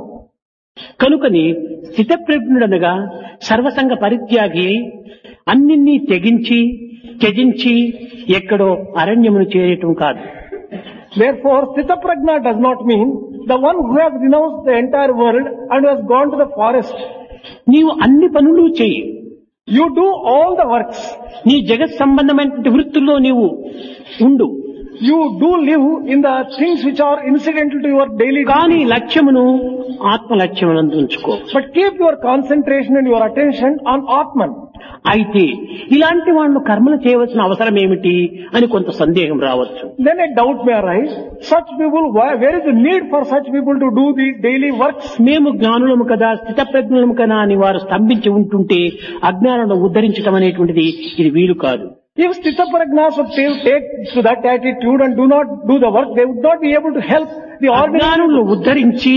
S2: కనుకని స్థిత ప్రజ్ఞుడు అనగా సర్వసంగ పరిత్యాగి అన్నిన్ని తెగించి త్యజించి ఎక్కడో అరణ్యమును చేరటం కాదు.
S1: Therefore, Sthita Prajna does not mean the one who has renounced the entire world and who has gone to the forest.
S2: నీవు అన్ని పనులు చెయ్యి,
S1: You do all the works.
S2: నీ జగత్ సంబంధమైనటువంటి వృత్తుల్లో నీవు ఉండు,
S1: You do live in the things which are incidental to your daily
S2: కానీ
S1: duties.
S2: లక్ష్యమును ఆత్మ లక్ష్యమునందు ఉంచుకో.
S1: But keep your concentration and your attention on Atman.
S2: అయితే ఇలాంటి వాళ్ళు కర్మలు చేయవలసిన అవసరం ఏమిటి అని కొంత సందేహం రావచ్చు.
S1: Then a doubt may arise. Such people, why, where is the need for such people to do the daily works?
S2: మేము జ్ఞానులము కదా, స్థిత ప్రజ్ఞులము కదా అని వారు స్తంభించి ఉంటుంటే అజ్ఞానం ఉద్ధరించడం అనేటువంటిది ఇది వీలు కాదు.
S1: If Sthita Prajnas would take, take to that attitude and do not do the work, they would not be able to help the ordinary.
S2: అజ్ఞానులను ఉద్ధరించి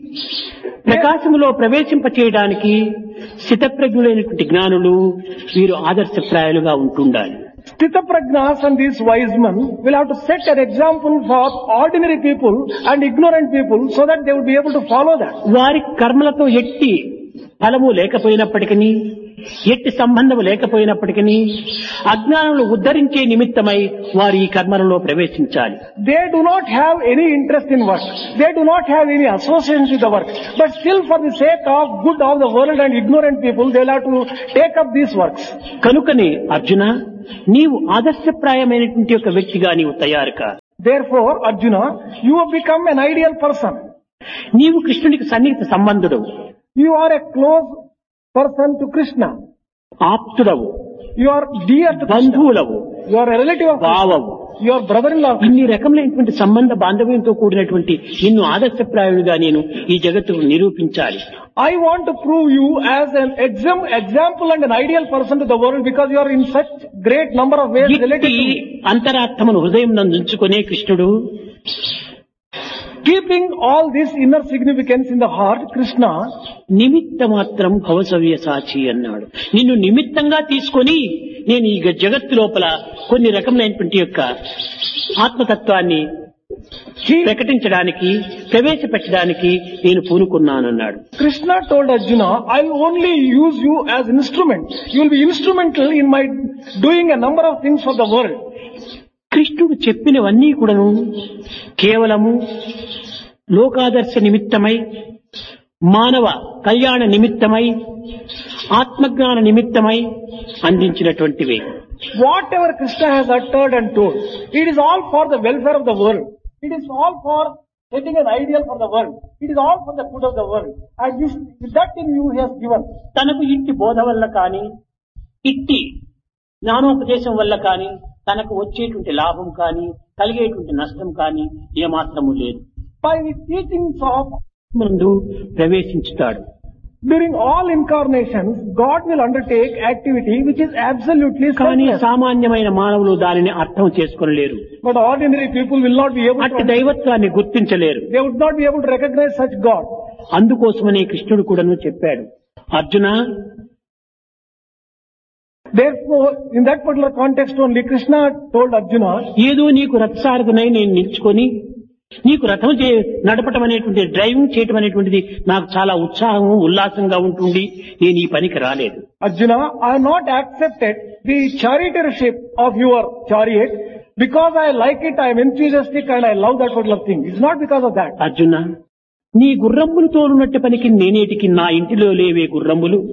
S2: ప్రకాశములో ప్రవేశింప చేయడానికి స్థితప్రజ్ఞులైనటువంటి జ్ఞానులు వీరు ఆదర్శప్రాయాలుగా ఉంటుండాలి.
S1: Sthita Prajnas and these wise men will have to set an example for ordinary people and ignorant people so that they would be able to follow that.
S2: వారి కర్మలతో ఎట్టి ఫలము లేకపోయినప్పటికీ ఎట్టి సంబంధం లేకపోయినప్పటికీ అజ్ఞానంలో ఉద్ధరించే నిమిత్తమై వారు ఈ కర్మలలో ప్రవేశించాలి.
S1: They do not have any interest in work. They do not have any association with the work. But still for the sake of good of the world and ignorant people, they will have to take up these works.
S2: కనుకనే అర్జున, నీవు ఆదర్శప్రాయమైనటువంటి ఒక వ్యక్తిగా నీవు తయారు కా.
S1: Therefore, Arjuna, you have become an ideal person.
S2: నీవు కృష్ణునికి సన్నిహిత సంబంధుడు.
S1: You are a close person to Krishna.
S2: ఆప్తుడవు.
S1: You are dear to Krishna.
S2: బంధువులవు.
S1: You are a relative of Krishna.
S2: భావవు.
S1: You are brother-in-law.
S2: ఇన్ని రకములైనటువంటి సంబంధ బాంధవ్యంతో కూడినటువంటి నిన్ను ఆదర్శప్రాయుడిగా నేను ఈ జగత్తుకు నిరూపించాలి.
S1: I want to prove you as an exam- example and an ideal person to the world because you are in such great number of ways related to me.
S2: అంతరాత్మను హృదయం నందుంచుకునే కృష్ణుడు,
S1: keeping all this inner significance in the heart, Krishna
S2: నిమిత్త మాత్రం భవసవ్య సాచి అన్నాడు. నిన్ను నిమిత్తంగా తీసుకొని నేను ఈ జగత్తు లోపల కొన్ని రకమైనటువంటి యొక్క ఆత్మతత్వాన్ని ప్రకటించడానికి, ప్రవేశపెట్టడానికి నేను పూనుకున్నానన్నాడు.
S1: Krishna told Arjuna, I will only use you as instrument. You will be instrumental in my doing a number of things for the world.
S2: కృష్ణుడు చెప్పినవన్నీ కూడాను కేవలము లోకాదర్శ నిమిత్తమై, మానవ కళ్యాణ నిమిత్తమై, ఆత్మజ్ఞాన నిమిత్తమై అందించినటువంటివే.
S1: Whatever Krishna has uttered and told, it is all for the welfare of the world. It is all for setting an ideal for the world. It is all for the good of the world. And this, that in you he has given.
S2: తనకు ఇంటి బోధ వల్ల కానీ, ఇట్టి జ్ఞానోపదేశం వల్ల కానీ తనకు వచ్చేటువంటి లాభం కానీ, కలిగేటువంటి నష్టం కానీ ఏమాత్రము లేదు.
S1: By the teachings of
S2: ముందు ప్రవేశించుతాడు.
S1: during all incarnations, God will undertake activity which is absolutely
S2: కానీ
S1: selfless.
S2: సామాన్యమైన మానవులు దానిని అర్థం చేసుకోలేరు.
S1: But ordinary people will not be able
S2: అట్టి
S1: to.
S2: దైవత్వాన్ని గుర్తించలేరు.
S1: They would not be able to recognize such God.
S2: అందుకోసమనే కృష్ణుడు కూడాను చెప్పాడు, Arjuna,
S1: Therefore, in that particular context only, Krishna told Arjuna,
S2: ఏదో నీకు రథసారథనై నేను నిల్చుకొని నీకు రథం చే నడపటం అనేటువంటి, డ్రైవింగ్ చేయటం అనేటువంటిది నాకు చాలా ఉత్సాహం, ఉల్లాసంగా ఉంటుంది. నేను ఈ పనికి రాలేదు.
S1: Arjuna, I have not accepted the charioteership of your chariot because I like it, I am enthusiastic and I love that particular thing. It's not because of that.
S2: Arjuna, నీ గుర్రములు తోలునట్టు పనికి నేనేటికి నా ఇంటిలో లేవే గుర్రములు.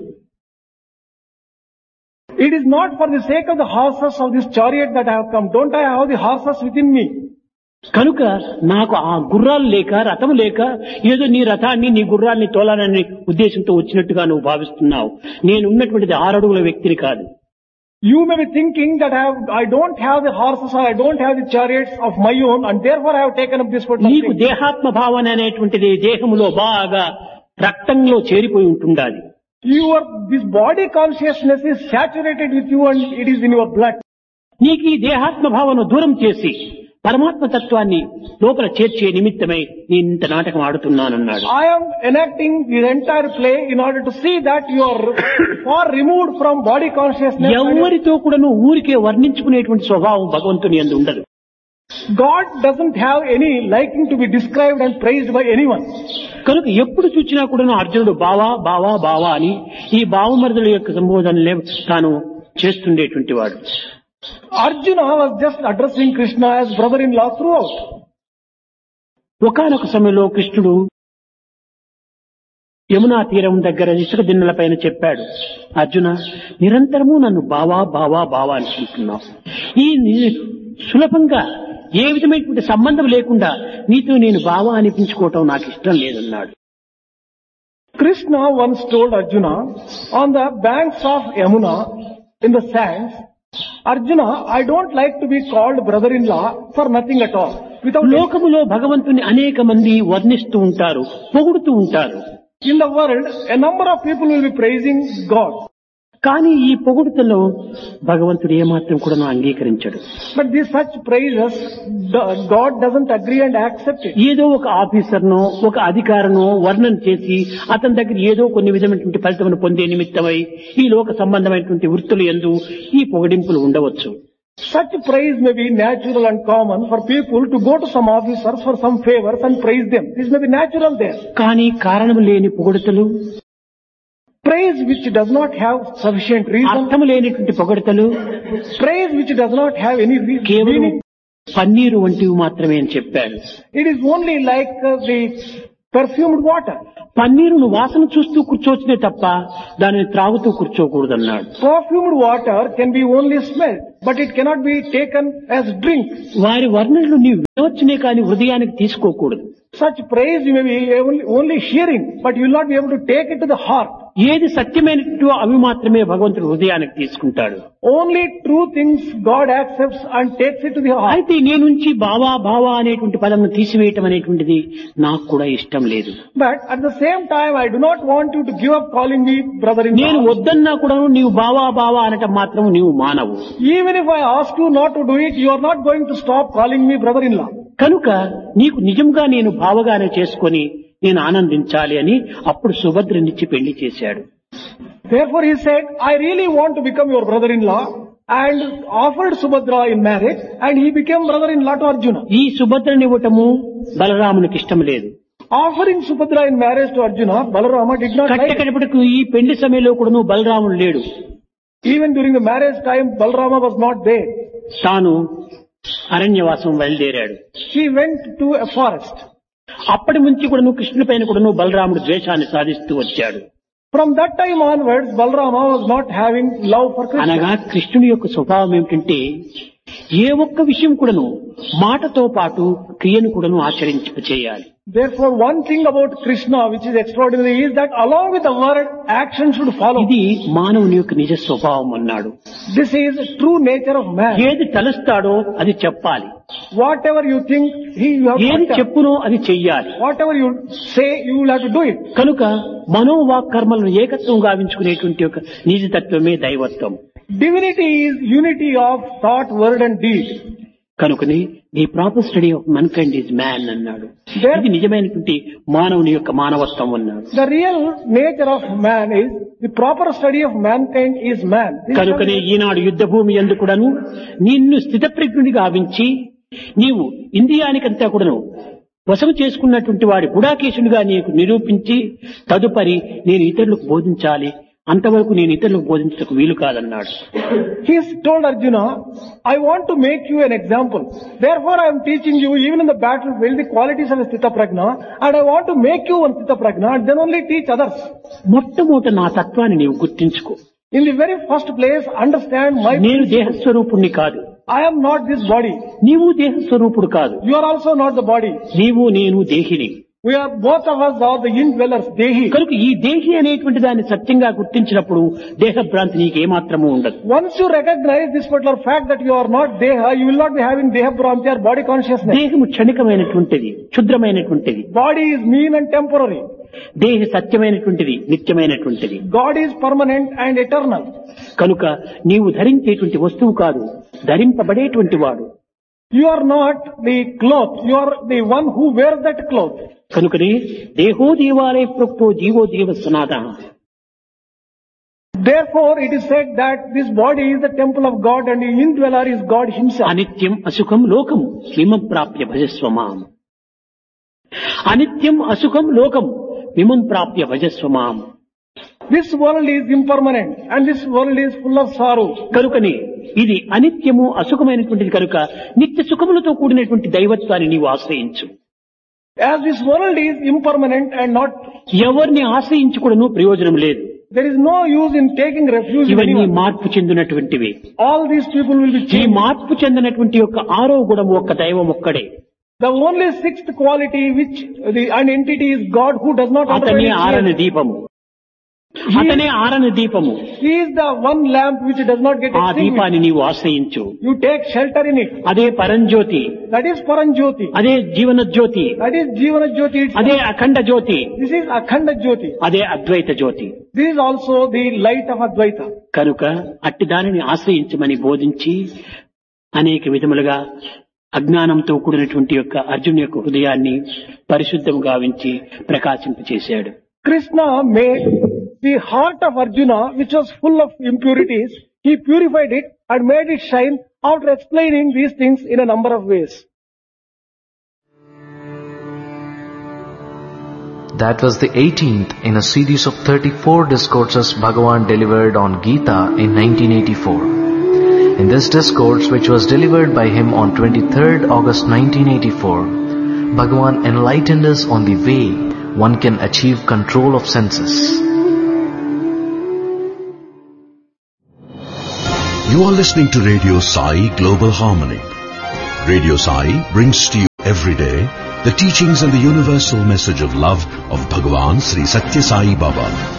S1: It is not for the sake of the horses of this chariot that I have come. Don't I have the horses within me?
S2: కనుక నాకు ఆ గుర్రాలు లేక, రథము లేక, ఏదో నీ రథాన్ని నీ గుర్రాన్ని తోలాలనే ఉద్దేశంతో వచ్చినట్టుగా నువ్వు భావిస్తున్నావు. నేను ఉన్నటువంటిది ఆరడుగుల వ్యక్తిని కాదు.
S1: You may be thinking that I, have, I don't have the horses or I don't have the chariots of my own and therefore I have taken up this particular
S2: నీకు
S1: thing.
S2: దేహాత్మ భావన అనేటువంటిది దేహములో బాగా రక్తంలో చేరిపోయి ఉంటుండాలి.
S1: Your, this body consciousness is saturated with you and it is in your blood.
S2: నీకు ఈ దేహాత్మ భావన దూరం చేసి పరమాత్మ తత్వాన్ని లోపల చేర్చే నిమిత్తమై నేను ఇంత నాటకం ఆడుతున్నానన్నాడు.
S1: I am enacting the entire play in order to see that you are far removed from body consciousness.
S2: ఎవరితో కూడాను ఊరికే వర్ణించుకునేటువంటి స్వభావం భగవంతుని యందు ఉండదు.
S1: God doesn't have any liking to be described and praised by anyone.
S2: కనుక ఎప్పుడు చూచినా కూడాను అర్జునుడు బావా బావా బావా అని ఈ బావమరుదుల యొక్క సంబోధనలే తాను చేస్తుండేటువంటి వాడు.
S1: Arjuna was just addressing Krishna as brother-in-law throughout.
S2: ఒకానొక సమయంలో కృష్ణుడు యమునా తీరం దగ్గర ఇసుక దిన్నెల పైన చెప్పాడు, అర్జున, నిరంతరము నన్ను బావా బావా బావా అనుకుంటున్నావు. ఈ ని- సులభంగా ఏ విధమైనటువంటి సంబంధం లేకుండా నీతో నేను బావా అనిపించుకోవటం నాకు ఇష్టం లేదన్నాడు.
S1: Krishna once told Arjuna on the banks of Yamuna in the sands, Arjuna, I don't like to be called brother-in-law for nothing at all. Without
S2: లోకములో భగవంతుని అనేక మంది వర్ణిస్తూ ఉంటారు, పొగుడుతూ ఉంటారు.
S1: in the world, a number of people will be praising God.
S2: కానీ ఈ పొగుడుతలో భగవంతుడు ఏమాత్రం కూడా అంగీకరించడు.
S1: But these such praises, the- God doesn't agree and accept it.
S2: ఏదో ఒక ఆఫీసర్నో ఒక అధికారనో వర్ణన చేసి అతని దగ్గర ఏదో కొన్ని విధమైనటువంటి ఫలితమును పొందే నిమిత్తమై ఈ లోక సంబంధమైనటువంటి వృత్తులు యందు ఈ పొగడింపులు ఉండవచ్చు.
S1: Such praise may be natural and common for people to go to some officers for some favors and praise them. This may be natural there.
S2: కానీ కారణం లేని పొగడుతలు,
S1: Praise which does not have sufficient reason,
S2: అర్థము లేనటువంటి పొగడతలు
S1: praise which does not have any re-
S2: కేవలం
S1: meaning,
S2: paneer వంటివి మాత్రమే అని చెప్పాడు.
S1: it is only like uh, the perfumed water.
S2: పన్నీరును వాసన చూస్తూ కూర్చోవచ్చునే తప్ప దానిని త్రాగుతూ కూర్చోకూడదన్నాడు.
S1: Perfumed water can be only smelled, but it cannot be taken as drink.
S2: వారి వర్ణనలు నీవు వినవచ్చునే కానీ హృదయానికి తీసుకోకూడదు.
S1: Such praise you may be only, only hearing, but you will not be able to take it to the heart.
S2: ఏది సత్యమైనట్టు అవి మాత్రమే భగవంతుడు హృదయానికి తీసుకుంటాడు.
S1: Only true things God accepts and takes it to the heart.
S2: అయితే నీ నుంచి బావా బావా అనేటువంటి పదమును తీసివేయటం అనేటువంటిది నాకు కూడా ఇష్టం లేదు.
S1: But at the same time, I do not want you to give up calling me brother-in-law.
S2: నేను వద్దన్నా కూడా నీవు బావా బావా అనటం మాత్రం నీవు మానవు.
S1: Even if I ask you not to do it, you are not going to stop calling me brother-in-law.
S2: కనుక నీకు నిజంగా నేను బావగానే చేసుకొని నేను ఆనందించాలి అని అప్పుడు సుభద్రనిచ్చి పెళ్లి చేశాడు.
S1: Therefore he said, I really want to become your brother-in-law, and offered Subhadra in marriage, and he became brother-in-law to Arjuna.
S2: ఈ సుభద్రనివ్వటము బలరామునికి ఇష్టం లేదు.
S1: Offering Subhadra in marriage to Arjuna, Balarama did not like it.
S2: కట్టకడపటికి ఈ పెళ్లి సమయంలో కూడా బలరాముడు లేడు.
S1: Even during the marriage time, Balarama was not there.
S2: తాను అరణ్యవాసం బయలుదేరాడు.
S1: He went to a forest.
S2: అప్పటి నుంచి కూడా కృష్ణుడి పైన కూడా బలరాముడు ద్వేషాన్ని సాధిస్తూ వచ్చాడు.
S1: From that time onwards, Balarama was not having love for Krishna.
S2: అనగా కృష్ణుడి యొక్క స్వభావం ఏమిటంటే ఏ ఒక్క విషయం కూడాను మాటతో పాటు క్రియను కూడాను ఆచరించ చేయాలి.
S1: Therefore, one thing about Krishna which is extraordinary is that along with the word, action should follow.
S2: ఇది మానవుని యొక్క నిజ స్వభావం అన్నాడు.
S1: This is the true nature of man.
S2: ఏది తలస్తాడో అది చెప్పాలి.
S1: Whatever you think, he you have
S2: ఏది
S1: to utter.
S2: చెప్పునో అది చెయ్యాలి.
S1: Whatever you say, you will have to do it.
S2: కనుక మనోవాక్ కర్మలను ఏకత్వం గావించుకునేటువంటి యొక్క నిజతత్వమే దైవత్వం.
S1: Divinity is unity of thought, word and deed.
S2: కనుకని the proper study of Mann kind is man అన్నాడు. ఇది నిజమైనటువంటి మానవుని యొక్క మానవత్వం అన్నాడు.
S1: The real nature of man is, the proper study of mankind is man.
S2: కనుకనే ఈనాడు యుద్ధ భూమి యందు కూడాను నిన్ను స్థితప్రజ్ఞుని గావించి నీవు ఇంద్రియానికంతా కూడాను వశము చేసుకున్నటువంటి వాడి గుడాకేశునిగా నీకు నిరూపించి తదుపరి నేను ఇతరులకు బోధించాలి, అంతవరకు నేను ఇతరులకు బోధించడానికి వీలు కాదన్నాడు.
S1: He told Arjuna, I want to make you an example. Therefore I am teaching you even in the battlefield the qualities of a Sthita Prajna, and I want to make you one Sthita Prajna and then only teach others.
S2: మొట్టమొదట నా తత్వాన్ని నీవు గుర్తించుకో.
S1: In the very first place, understand my...
S2: నేను దేహస్వరూపుణ్ణి కాదు.
S1: I am not this body.
S2: నీవు దేహస్వరూపుడు కాదు.
S1: You are also not the body.
S2: నీవు నేను దేహిని.
S1: We are, both of us are the indwellers, Dehi.
S2: కనుక ఈ దేహి అనేటువంటి దాన్ని సత్యంగా గుర్తించినప్పుడు దేహభ్రాంతి నీకు ఏమాత్రము ఉండదు.
S1: Once you recognize this particular fact that you are not Deha, you will not be having Deha Bhranti or body consciousness.
S2: దేహము క్షణికమైనటువంటిది, క్షుద్రమైనటువంటిది.
S1: Body is mean and temporary.
S2: దేహ సత్యమైనటువంటిది, నిత్యమైనటువంటిది.
S1: God is permanent and eternal.
S2: కనుక నీవు ధరించేటువంటి వస్తువు కాదు, ధరింపబడేటువంటి వాడు.
S1: You are not the cloth, you are the one who wears that cloth.
S2: కనుకనే దేహో దేవాలయ ప్రోక్తో GO దేవ సనాతన.
S1: Therefore it is said that this body is the temple of God and the indweller is God himself.
S2: అనిత్యం అసుఖం లోకం విమం ప్రాప్య భజస్వమాం. అనిత్యం అసుఖం లోకం విమం ప్రాప్య భజస్వమాం.
S1: This world is impermanent and this world is full of sorrow.
S2: కనుకనే ఇది అనిత్యము అసుఖమైనటువంటిది కనుక నిత్య సుఖములతో కూడినటువంటి దైవత్వాన్ని నీవు ఆశ్రయించు.
S1: As this world is impermanent and not...
S2: ఎవరిని ఆశ్రయించుకోవడం ప్రయోజనం లేదు.
S1: There is no use in taking refuge in
S2: ఇవన్నీ
S1: anyone.
S2: మార్పు చెందినటువంటివి.
S1: All these people will be
S2: ఈ
S1: changed.
S2: మార్పు చెందినటువంటి యొక్క ఆరో గుణము ఒక్క దైవం ఒక్కడే.
S1: The only sixth quality which the an entity is God who does not
S2: అతనే
S1: undergo
S2: ఆరని
S1: any
S2: దీపము. అతనే ఆరని దీపము.
S1: He is the one lamp which does not get
S2: ఆ
S1: extinguished.
S2: దీపాన్ని నీవు ఆశ్రయించు.
S1: You take shelter in it.
S2: అదే పరంజ్యోతి,
S1: That is Paranjyoti.
S2: అదే Jeevan Jyoti,
S1: That is Jivana Jyoti itself.
S2: అదే అఖండ జ్యోతి,
S1: This is Akhanda Jyoti.
S2: అదే అద్వైత జ్యోతి.
S1: This is also the light of Advaita.
S2: కనుక అట్టి దానిని ఆశ్రయించమని బోధించి అనేక విధములుగా అజ్ఞానంతో కూడినటువంటి యొక్క అర్జున్ యొక్క హృదయాన్ని పరిశుద్ధం గావించి ప్రకాశింపచేశాడు.
S1: Krishna made the heart of Arjuna, which was full of impurities, he purified it and made it shine after explaining these things in a number of ways.
S3: That was the eighteenth in a series of thirty-four discourses Bhagavan delivered on Gita in nineteen eighty-four. In this discourse, which was delivered by him on twenty-third August nineteen eighty-four, Bhagavan enlightened us on the way one can achieve control of senses.
S4: You are listening to Radio Sai Global Harmony. Radio Sai brings to you every day the teachings and the universal message of love of Bhagavan Sri Satya Sai Baba.